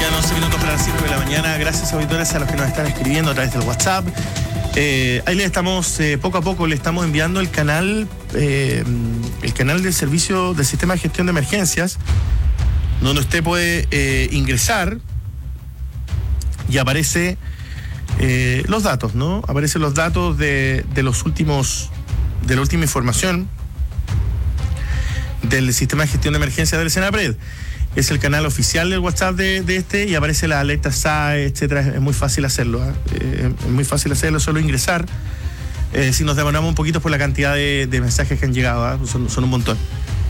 Quedan 11 minutos para las 5 de la mañana. Gracias, auditores, a los que nos están escribiendo a través del WhatsApp. Ahí le estamos, poco a poco, le estamos enviando el canal del servicio del sistema de gestión de emergencias, donde usted puede ingresar y aparece los datos, ¿no? Aparecen los datos de la última información del sistema de gestión de emergencias del Senapred. Es el canal oficial del WhatsApp de este, y aparece la alerta SAE, etcétera. Es muy fácil hacerlo, es muy fácil hacerlo, solo ingresar. Si nos demoramos un poquito por la cantidad de mensajes que han llegado, son un montón.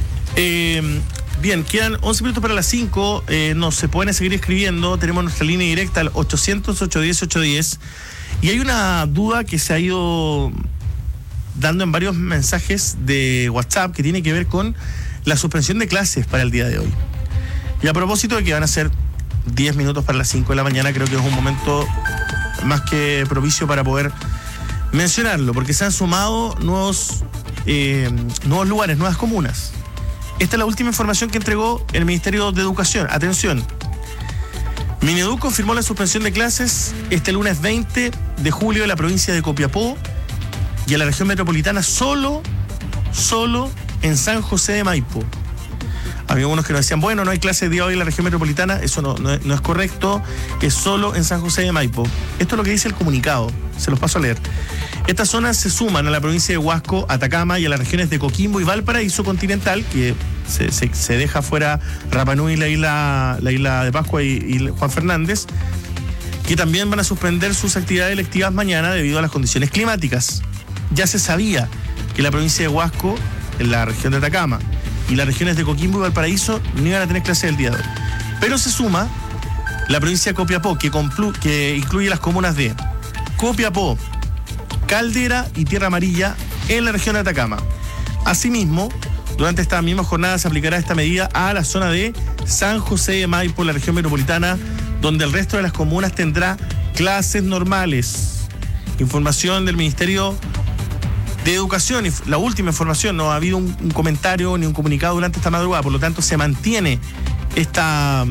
Bien, quedan 11 minutos para las 5. Nos se pueden seguir escribiendo. Tenemos nuestra línea directa al 800-810-810. Y hay una duda que se ha ido dando en varios mensajes de WhatsApp que tiene que ver con la suspensión de clases para el día de hoy. Y a propósito de que van a ser 10 minutos para las 5 de la mañana, creo que es un momento más que propicio para poder mencionarlo, porque se han sumado nuevos lugares, nuevas comunas. Esta es la última información que entregó el Ministerio de Educación. Atención. Mineduc confirmó la suspensión de clases este lunes 20 de julio en la provincia de Copiapó y en la región metropolitana solo en San José de Maipo. Había unos que nos decían, bueno, no hay clase de día hoy en la región metropolitana. Eso no es correcto, es solo en San José de Maipo. Esto es lo que dice el comunicado, se los paso a leer. Estas zonas se suman a la provincia de Huasco, Atacama y a las regiones de Coquimbo y Valparaíso continental, que se deja fuera Rapa Nui, la isla de Pascua y Juan Fernández, que también van a suspender sus actividades electivas mañana debido a las condiciones climáticas. Ya se sabía que la provincia de Huasco, en la región de Atacama, y las regiones de Coquimbo y Valparaíso no iban a tener clase el día de hoy. Pero se suma la provincia de Copiapó, que incluye las comunas de Copiapó, Caldera y Tierra Amarilla en la región de Atacama. Asimismo, durante esta misma jornada se aplicará esta medida a la zona de San José de Maipo, la región metropolitana, donde el resto de las comunas tendrá clases normales. Información del Ministerio de Educación, y la última información, no ha habido un comentario ni un comunicado durante esta madrugada, por lo tanto se mantiene esta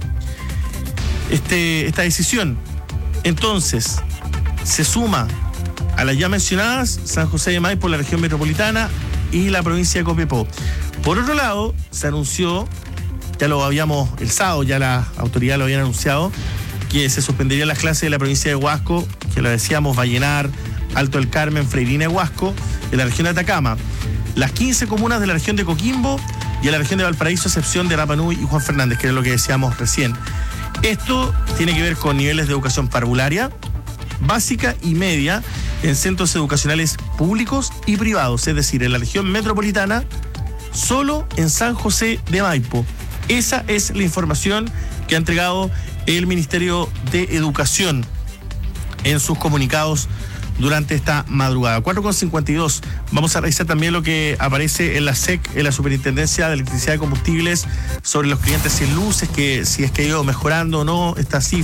decisión. Entonces, se suma a las ya mencionadas San José de Maipo, la región metropolitana y la provincia de Copiapó. Por otro lado, se anunció, el sábado ya las autoridades lo habían anunciado, que se suspenderían las clases de la provincia de Huasco, que lo decíamos, Vallenar, Alto del Carmen, Freirina y Huasco, en la región de Atacama, las 15 comunas de la región de Coquimbo y en la región de Valparaíso, a excepción de Rapa Nui y Juan Fernández, que era lo que decíamos recién. Esto tiene que ver con niveles de educación parvularia, básica y media, en centros educacionales públicos y privados, es decir, en la región metropolitana, solo en San José de Maipo. Esa es la información que ha entregado el Ministerio de Educación en sus comunicados durante esta madrugada. 4:52. Vamos a revisar también lo que aparece en la SEC, en la Superintendencia de Electricidad y Combustibles, sobre los clientes sin luces, que si es que ha ido mejorando o no esta cifra.